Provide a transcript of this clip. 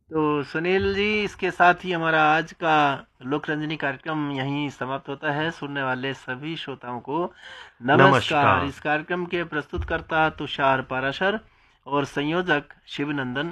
तो सुनील जी, इसके साथ ही हमारा आज का लोक रंजनी कार्यक्रम यहीं समाप्त होता है। सुनने वाले सभी श्रोताओं को नमस्कार। नमस्कार। इस कार्यक्रम के प्रस्तुतकर्ता तुषार पाराशर और संयोजक शिवनंदन